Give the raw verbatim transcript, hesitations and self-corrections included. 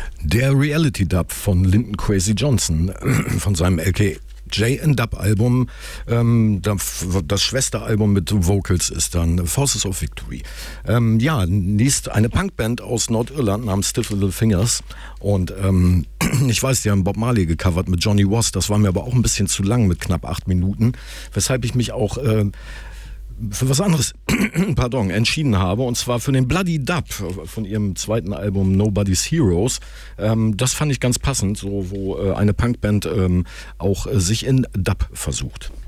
Der Reality-Dub von Linton Kwesi Johnson von seinem L K J and Dub-Album. Ähm, das Schwesteralbum mit Vocals ist dann Forces of Victory. Ähm, ja, nächst eine Punkband aus Nordirland namens Stiff Little Fingers. Und ähm, ich weiß, die haben Bob Marley gecovert mit Johnny Was. Das war mir aber auch ein bisschen zu lang mit knapp acht Minuten. Weshalb ich mich auch äh, für was anderes pardon, entschieden habe, und zwar für den Bloody Dub von ihrem zweiten Album Nobody's Heroes. Ähm, das fand ich ganz passend, so wo äh, eine Punkband ähm, auch äh, sich in Dub versucht.